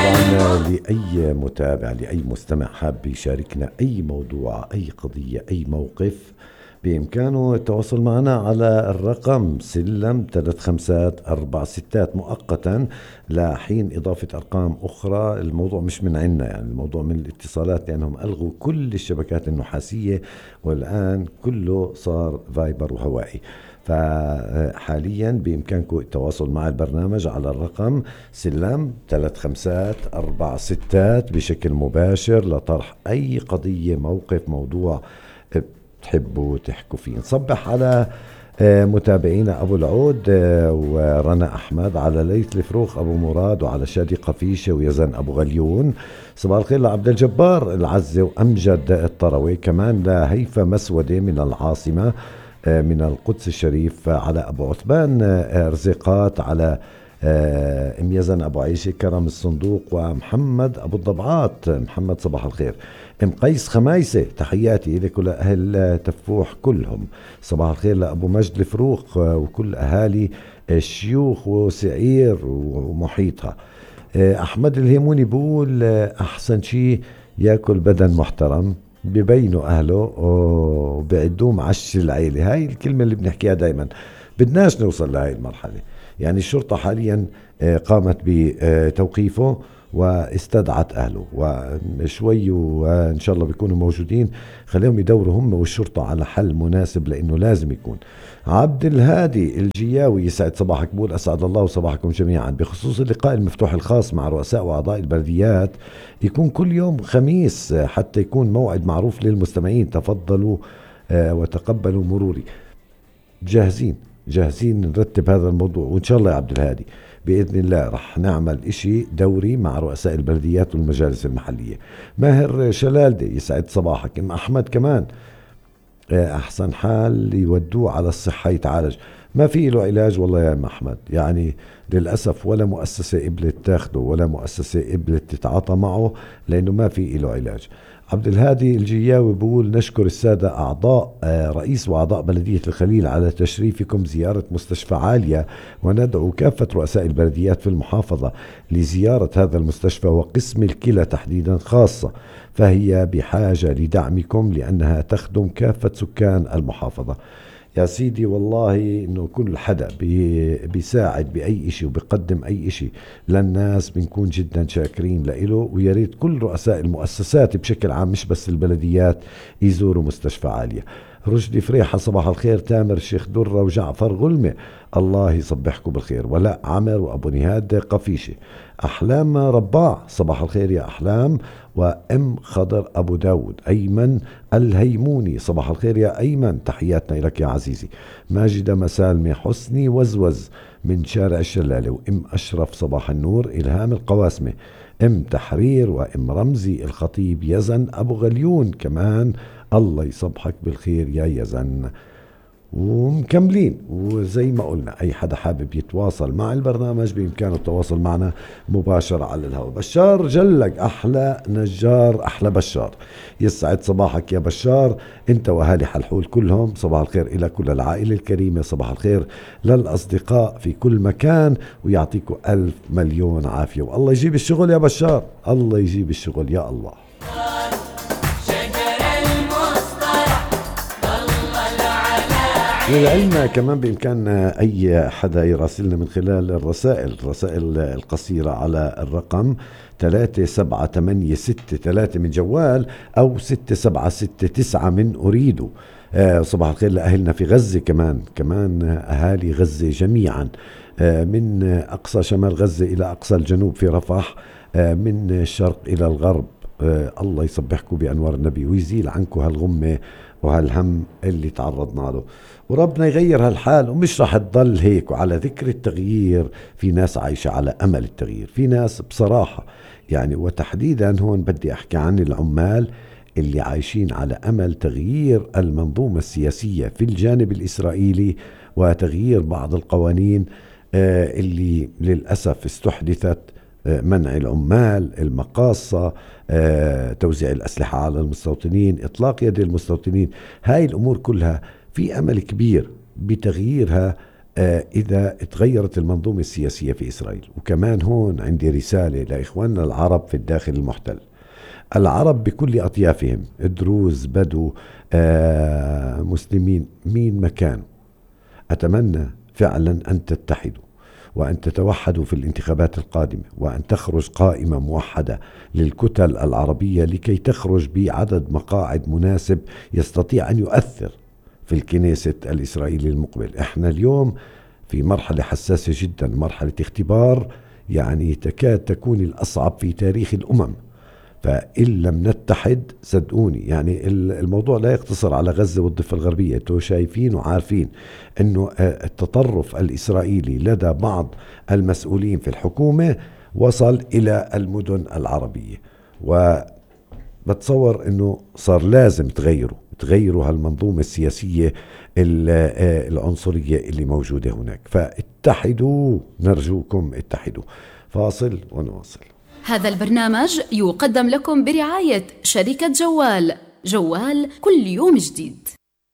طبعا لأي متابع لأي مستمع حاب يشاركنا أي موضوع أي قضية أي موقف بإمكانه التواصل معنا على الرقم سلم 3546 مؤقتا لحين إضافة أرقام أخرى. الموضوع مش من عنا، يعني الموضوع من الاتصالات، لأنهم ألغوا كل الشبكات النحاسية والآن كله صار فايبر وهوائي. فحاليا بإمكانكم التواصل مع البرنامج على الرقم سلم 3546 بشكل مباشر لطرح أي قضية موقف موضوع تحبوا تحكوا فيه. نصبح على متابعينا أبو العود ورنا أحمد، على ليث الفروخ أبو مراد، وعلى شادي قفيشة ويزن أبو غليون. صباح الخير لعبد الجبار العزة وأمجد الطروي، كمان لهيفا مسودة من العاصمة من القدس الشريف، على أبو عثمان رزقات، على ام يزن ابو عيشه، كرم الصندوق، ومحمد ابو الضبعات. محمد صباح الخير. ام قيس خمايسه تحياتي لك ولاهل تفوح كلهم. صباح الخير لابو مجد الفروخ وكل اهالي الشيوخ وسعير ومحيطها. احمد الهيموني بقول احسن شيء ياكل بدن محترم ببينوا اهله وبعدوه معش العيله. هاي الكلمه اللي بنحكيها دائما، بدناش نوصل لهاي المرحله. يعني الشرطة حاليا قامت بتوقيفه واستدعت أهله، وشوي وإن شاء الله بيكونوا موجودين. خليهم يدوروا هم والشرطة على حل مناسب، لأنه لازم يكون. عبد الهادي الجياوي يسعد صباحك، بقول أسعد الله وصباحكم جميعا. بخصوص اللقاء المفتوح الخاص مع رؤساء وأعضاء البلديات يكون كل يوم خميس حتى يكون موعد معروف للمستمعين. تفضلوا وتقبلوا مروري. جاهزين نرتب هذا الموضوع، وإن شاء الله يا عبد الهادي بإذن الله رح نعمل إشي دوري مع رؤساء البلديات والمجالس المحلية. ماهر شلالدة يسعد صباحك. ام أحمد كمان أحسن حال يودوه على الصحة يتعالج، ما في له علاج والله يا ام أحمد. يعني للأسف ولا مؤسسة قبلت تاخده ولا مؤسسة قبلت تتعاطى معه، لأنه ما في له علاج. عبد الهادي الجياوي بقول نشكر السادة أعضاء رئيس وأعضاء بلدية الخليل على تشريفكم زيارة مستشفى عالية، وندعو كافة رؤساء البلديات في المحافظة لزيارة هذا المستشفى وقسم الكلى تحديدا خاصة، فهي بحاجة لدعمكم لأنها تخدم كافة سكان المحافظة. يا سيدي والله انه كل حدا بيساعد باي اشي وبيقدم اي اشي للناس بنكون جدا شاكرين له، ويا ريت كل رؤساء المؤسسات بشكل عام مش بس البلديات يزوروا مستشفى عالية. رشدي فريحة صباح الخير. تامر الشيخ درة وجعفر غلمة الله يصبحكم بالخير. ولا عمر وابو نهاد قفيشة. احلام رباع صباح الخير يا احلام. وام خضر ابو داود. ايمن الهيموني صباح الخير يا ايمن، تحياتنا لك يا عزيزي. ماجدة مسالمة حسني وزوز من شارع الشلالة. وام اشرف صباح النور. الهام القواسمة. ام تحرير وام رمزي الخطيب. يزن ابو غليون كمان الله يصبحك بالخير يا يزن. ومكملين، وزي ما قلنا أي حدا حابب يتواصل مع البرنامج بإمكانه التواصل معنا مباشرة على الهواء. بشار جلق أحلى نجار، أحلى بشار، يسعد صباحك يا بشار أنت وأهالي حلحول كلهم. صباح الخير إلى كل العائلة الكريمة، صباح الخير للأصدقاء في كل مكان، ويعطيكم ألف مليون عافية. والله يجيب الشغل يا بشار، الله يجيب الشغل يا الله. للعلم كمان بإمكان أي حدا يراسلنا من خلال الرسائل القصيرة على الرقم 3786 من جوال أو 6769 من أريدو. صباح الخير لأهلنا في غزة، كمان أهالي غزة جميعا، من أقصى شمال غزة إلى أقصى الجنوب في رفح، من الشرق إلى الغرب. الله يصبحكم بأنوار النبي ويزيل عنكم هالغمة وهالهم اللي تعرضنا له، وربنا يغير هالحال ومش رح تضل هيك. وعلى ذكر التغيير، في ناس عايشة على أمل التغيير، في ناس بصراحة يعني، وتحديدا هون بدي أحكي عن العمال اللي عايشين على أمل تغيير المنظومة السياسية في الجانب الإسرائيلي وتغيير بعض القوانين اللي للأسف استحدثت، منع العمال، المقاصة، توزيع الأسلحة على المستوطنين، إطلاق يد المستوطنين. هاي الأمور كلها في أمل كبير بتغييرها إذا تغيرت المنظومة السياسية في إسرائيل. وكمان هون عندي رسالة لإخواننا العرب في الداخل المحتل، العرب بكل أطيافهم، دروز، بدو، مسلمين، مين مكان، أتمنى فعلا أن تتحدوا وأن تتوحدوا في الانتخابات القادمة، وأن تخرج قائمة موحدة للكتل العربية لكي تخرج بعدد مقاعد مناسب يستطيع أن يؤثر في الكنيسة الإسرائيلي المقبل. احنا اليوم في مرحلة حساسة جدا، مرحلة اختبار يعني تكاد تكون الأصعب في تاريخ الأمم. فإن لم نتحد صدقوني، يعني الموضوع لا يقتصر على غزة والضفة الغربية. انتوا شايفين وعارفين انه التطرف الإسرائيلي لدى بعض المسؤولين في الحكومة وصل إلى المدن العربية، وبتصور انه صار لازم تغيروا هالمنظومة السياسية العنصرية اللي موجودة هناك. فاتحدوا، نرجوكم اتحدوا. فاصل ونواصل. هذا البرنامج يقدم لكم برعاية شركة جوال. جوال كل يوم جديد.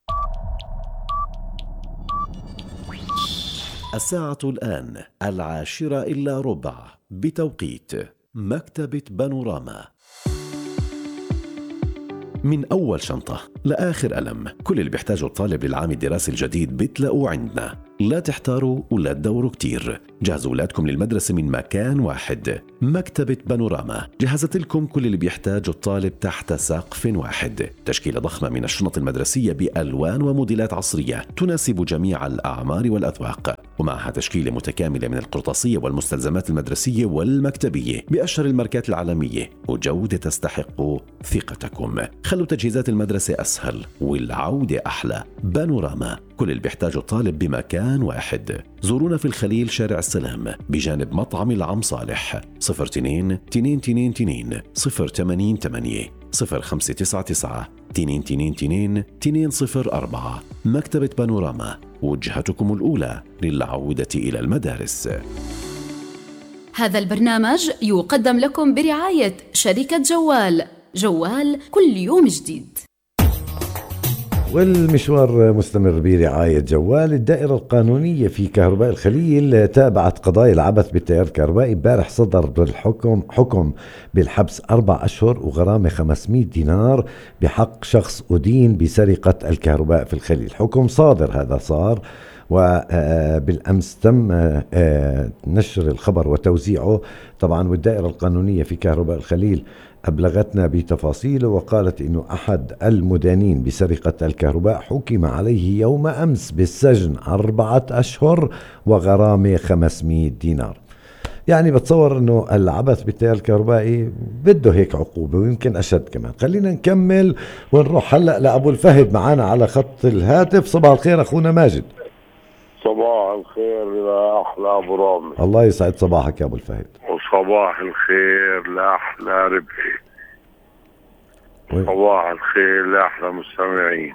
الساعة الآن 10:10 بتوقيت مكتبة بانوراما. من أول شنطة لآخر قلم، كل اللي بيحتاجه الطالب للعام الدراسي الجديد بتلاقوه عندنا. لا تحتاروا ولا تدوروا كتير، جهزوا أولادكم للمدرسة من مكان واحد. مكتبة بانوراما جهزت لكم كل اللي بيحتاجه الطالب تحت سقف واحد. تشكيلة ضخمة من الشنط المدرسية بألوان وموديلات عصرية تناسب جميع الأعمار والأذواق، ومعها تشكيلة متكاملة من القرطاسية والمستلزمات المدرسية والمكتبية بأشهر الماركات العالمية، وجودة تستحق ثقتكم. خلوا تجهيزات المدرسة أسهل والعودة أحلى. بانوراما، كل اللي بيحتاجه الطالب بمكان واحد. زورونا في الخليل شارع السلام بجانب مطعم العم صالح. 02-222-088 0599 222-204. مكتبة بانوراما، وجهتكم الأولى للعودة إلى المدارس. هذا البرنامج يقدم لكم برعاية شركة جوال. جوال كل يوم جديد. والمشوار مستمر برعاية جوال. الدائرة القانونية في كهرباء الخليل تابعت قضايا العبث بالتيار الكهربائي. امبارح صدر حكم بالحبس 4 أشهر وغرامة 500 دينار بحق شخص أدين بسرقة الكهرباء في الخليل. حكم صادر هذا صار، وبالأمس تم نشر الخبر وتوزيعه طبعا. والدائرة القانونية في كهرباء الخليل أبلغتنا بتفاصيله، وقالت إنه أحد المدانين بسرقة الكهرباء حكم عليه يوم أمس بالسجن 4 أشهر وغرامة 500 دينار. يعني بتصور إنه العبث بالتيار الكهربائي بده هيك عقوبة ويمكن أشد كمان. خلينا نكمل ونروح هلأ لأبو الفهد معانا على خط الهاتف. صباح الخير أخونا ماجد. صباح الخير لأحلى أبو رامي. الله يسعد صباحك يا أبو الفهد. وصباح الخير لأحلى ربحي. صباح الخير لأحلى مستمعين.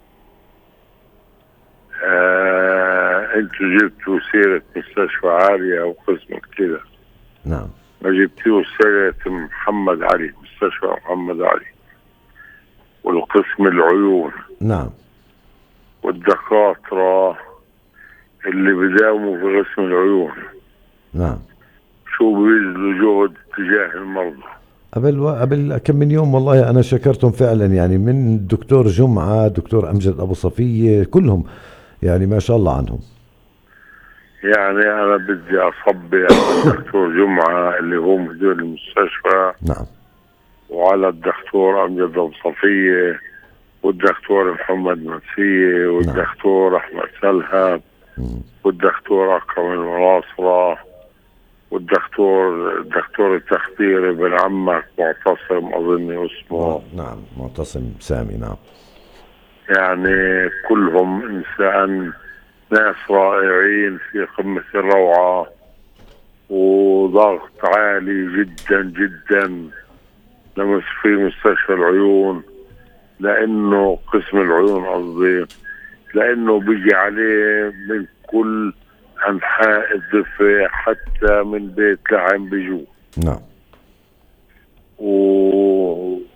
انتوا جبتوا سيرة مستشفى عالية وقسم كده. نعم. ما جبتوا سيرة محمد علي، مستشفى محمد علي والقسم العيون. نعم. والدكاترة اللي بداوموا في قسم العيون. نعم. شو بيبذلوا جهد تجاه المرضى. قبل كم من يوم والله أنا شكرتهم فعلا، يعني من الدكتور جمعة، دكتور أمجد أبو صفية، كلهم يعني ما شاء الله عنهم. يعني أنا بدي أصبي على الدكتور جمعة اللي هو مدير المستشفى. نعم. وعلى الدكتور أمجد أبو صفية والدكتور محمد مرسية والدكتور نعم. أحمد سلهب والدكتور أكرم المناصرة والدكتور التخديري بن عمك معتصم أظن اسمه. نعم معتصم سامي. نعم. يعني كلهم إنسان ناس رائعين في قمة الروعة، وضغط عالي جدا جدا في مستشفى العيون، لأنه قسم العيون قصدي، لأنه بيجي عليه من كل أنحاء الضفة حتى من بيت لحم بيجوا. نعم. بدي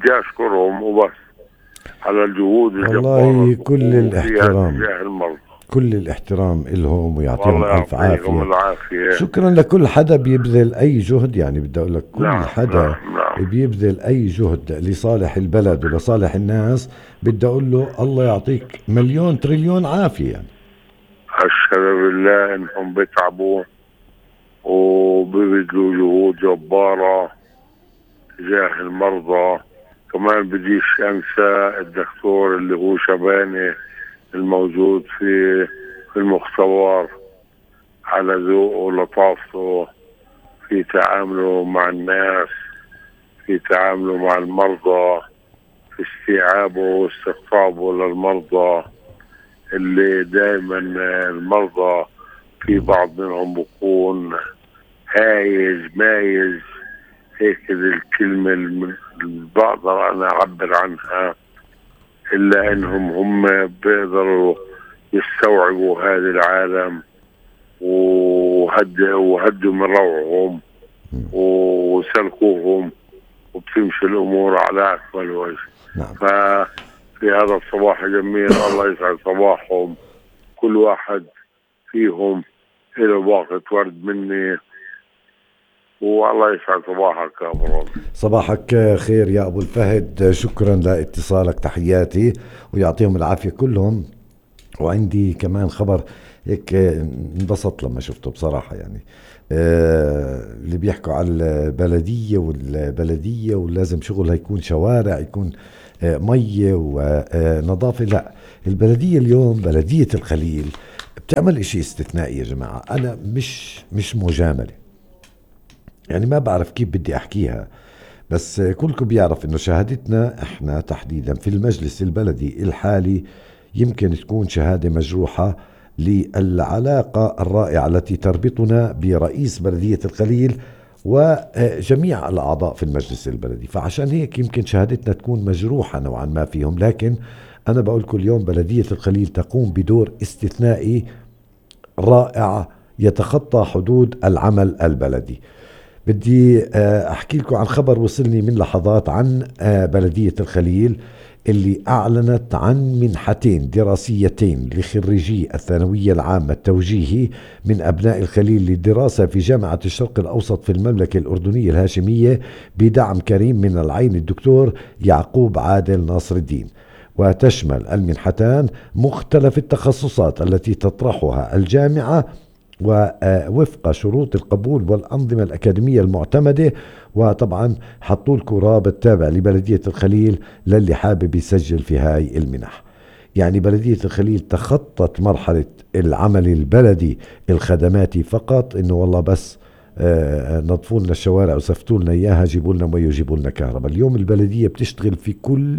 أشكرهم وبس على الجهود والله كل الاحترام، كل الاحترام لهم ويعطيهم ألف عافية. العافية. شكرا لكل حدا بيبذل أي جهد، يعني بدي أقول لك كل حدا بيبذل أي جهد لصالح البلد ولصالح الناس، بدي أقول له الله يعطيك مليون تريليون عافية. يعني أشهد بالله إنهم بيتعبوا وبيبذلوا جهود جبارة تجاه المرضى. كمان بديش أنسى الدكتور اللي هو شباني الموجود في المختبر، على ذوقه ولطافته في تعامله مع الناس، في تعامله مع المرضى، في استيعابه واستقطابه للمرضى، اللي دائما المرضى في بعض منهم بكون مايز هيك الكلمة اللي بقدر أنا أعبر عنها، إلا إنهم بيقدروا يستوعبوا هذا العالم وهدوا من روعهم وسلكوهم، وبتمشي الأمور على أكمل وجه. ففي هذا الصباح الجميل الله يسعد صباحهم، كل واحد فيهم له باقة ورد مني، والله يسعد صباحك يا أبو رامي. صباحك خير يا أبو الفهد، شكرا لاتصالك، تحياتي ويعطيهم العافية كلهم. وعندي كمان خبر هيك انبسط لما شفته بصراحة، يعني اللي بيحكوا على البلدية ولازم شغلها يكون شوارع، يكون مية ونظافة. لا، البلدية اليوم بلدية الخليل بتعمل اشي استثنائي يا جماعة. انا مش مجاملة، يعني ما بعرف كيف بدي احكيها، بس كلكم بيعرف انه شهادتنا احنا تحديدا في المجلس البلدي الحالي يمكن تكون شهادة مجروحة للعلاقة الرائعة التي تربطنا برئيس بلدية الخليل وجميع الأعضاء في المجلس البلدي. فعشان هيك يمكن شهادتنا تكون مجروحة نوعا ما فيهم، لكن أنا بقول كل يوم بلدية الخليل تقوم بدور استثنائي رائع يتخطى حدود العمل البلدي. بدي أحكي لكم عن خبر وصلني من لحظات عن بلدية الخليل اللي أعلنت عن منحتين دراسيتين لخريجي الثانوية العامة التوجيهي من أبناء الخليل للدراسة في جامعة الشرق الأوسط في المملكة الأردنية الهاشمية بدعم كريم من العين الدكتور يعقوب عادل ناصر الدين. وتشمل المنحتان مختلف التخصصات التي تطرحها الجامعة ووفق شروط القبول والأنظمة الأكاديمية المعتمدة. وطبعا حطوا لكم رابط تابع لبلدية الخليل للي حابب يسجل في هاي المنح. يعني بلدية الخليل تخطت مرحلة العمل البلدي الخدماتي فقط، انه والله بس نظفوا لنا الشوارع وسفتوا لنا اياها، جيبوا لنا مي وجيبوا لنا كهرباء. اليوم البلدية بتشتغل في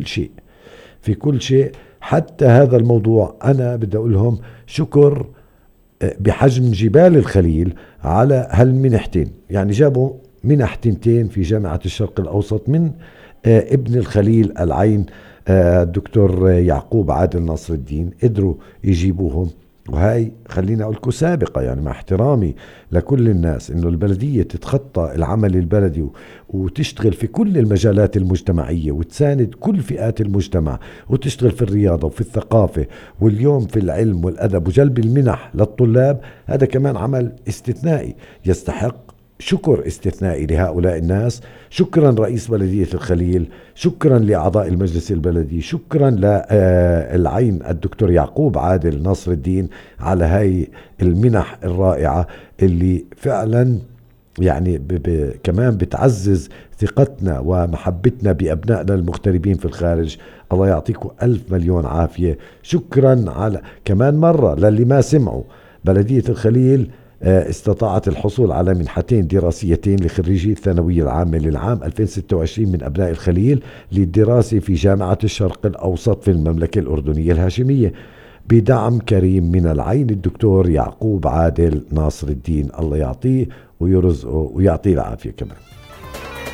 كل شيء، حتى هذا الموضوع أنا بدي أقول لهم شكر بحجم جبال الخليل على هالمنحتين. يعني جابوا منح تنتين في جامعة الشرق الأوسط من ابن الخليل العين الدكتور يعقوب عادل ناصر الدين، قدروا يجيبوهم. وهاي خلينا أقول لكم سابقة، يعني مع احترامي لكل الناس، إنه البلدية تتخطى العمل البلدي وتشتغل في كل المجالات المجتمعية وتساند كل فئات المجتمع وتشتغل في الرياضة وفي الثقافة واليوم في العلم والأدب وجلب المنح للطلاب. هذا كمان عمل استثنائي يستحق شكر استثنائي لهؤلاء الناس. شكرا رئيس بلدية الخليل، شكرا لأعضاء المجلس البلدي، شكرا للعين الدكتور يعقوب عادل ناصر الدين على هاي المنح الرائعة اللي فعلا يعني كمان بتعزز ثقتنا ومحبتنا بأبنائنا المغتربين في الخارج. الله يعطيكم ألف مليون عافية. شكرا على كمان مرة للي ما سمعوا، بلدية الخليل استطاعت الحصول على منحتين دراسيتين لخريجي الثانوية العامة للعام 2026 من أبناء الخليل للدراسة في جامعة الشرق الأوسط في المملكة الأردنية الهاشمية بدعم كريم من العين الدكتور يعقوب عادل ناصر الدين. الله يعطيه ويرزقه ويعطيه العافية كمان.